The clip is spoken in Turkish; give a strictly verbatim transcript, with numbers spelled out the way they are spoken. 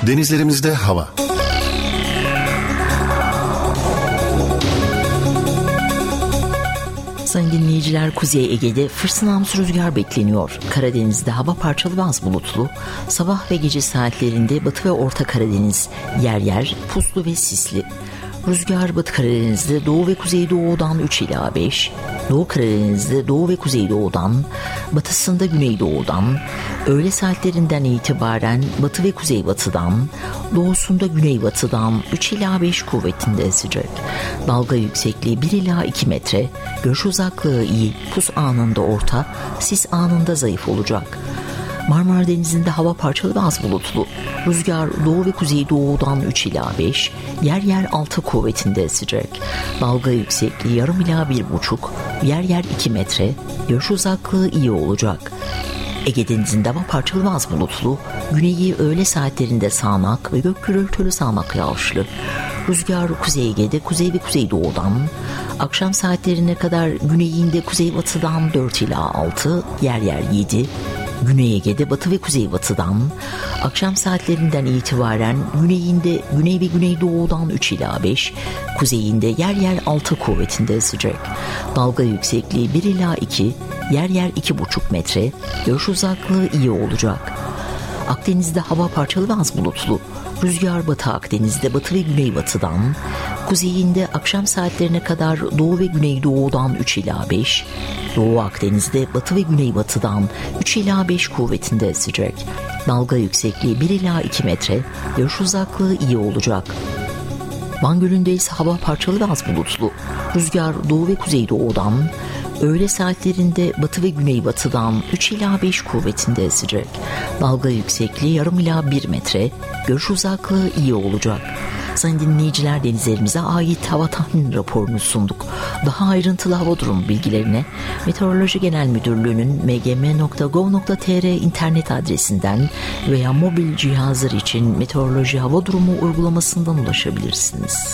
Denizlerimizde hava. Sayın dinleyiciler, Kuzey Ege'de fırtınamsı rüzgar bekleniyor. Karadeniz'de hava parçalı ve az bulutlu. Sabah ve gece saatlerinde Batı ve Orta Karadeniz yer yer puslu ve sisli. Rüzgar Batı Karadeniz'de Doğu ve Kuzeydoğu'dan üç ila beş, Doğu Karadeniz'de Doğu ve Kuzeydoğu'dan, batısında Güneydoğu'dan, öğle saatlerinden itibaren Batı ve Kuzeybatı'dan, doğusunda Güneybatı'dan üç ila beş kuvvetinde esecek. Dalga yüksekliği bir ila iki metre, görüş uzaklığı iyi, pus anında orta, sis anında zayıf olacak. Marmara Denizi'nde hava parçalı ve az bulutlu. Rüzgar doğu ve kuzeydoğudan üç ila beş, yer yer altı kuvvetinde esecek. Dalga yüksekliği yarım ila bir buçuk, yer yer iki metre, görüş uzaklığı iyi olacak. Ege Denizi'nde hava parçalı ve az bulutlu. Güneyi öğle saatlerinde sağanak ve gök gürültülü sağanak yağışlı. Rüzgar Kuzey Ege'de kuzey ve kuzeydoğudan, akşam saatlerine kadar güneyinde kuzeybatıdan dört ila altı, yer yer yedi, Güney Ege'de batı ve kuzeybatıdan, akşam saatlerinden itibaren güneyinde güney ve güneydoğudan üç ila beş, kuzeyinde yer yer altı kuvvetinde esecek. Dalga yüksekliği bir ila iki, yer yer iki buçuk metre, görüş uzaklığı iyi olacak. Akdeniz'de hava parçalı ve az bulutlu. Rüzgar Batı Akdeniz'de batı ve güneybatıdan, kuzeyinde akşam saatlerine kadar doğu ve güneydoğudan üç ila beş, Doğu Akdeniz'de batı ve güneybatıdan üç ila beş kuvvetinde esecek. Dalga yüksekliği bir ila iki metre, görüş uzaklığı iyi olacak. Van Gölü'nde ise hava parçalı ve az bulutlu. Rüzgar doğu ve kuzeydoğudan, öğle saatlerinde batı ve güneybatıdan üç ila beş kuvvetinde esecek. Dalga yüksekliği yarım ila bir metre, görüş uzaklığı iyi olacak. Sayın dinleyiciler, denizlerimize ait hava tahmin raporunu sunduk. Daha ayrıntılı hava durumu bilgilerine Meteoroloji Genel Müdürlüğü'nün m g m nokta gov nokta t r internet adresinden veya mobil cihazlar için Meteoroloji Hava Durumu uygulamasından ulaşabilirsiniz.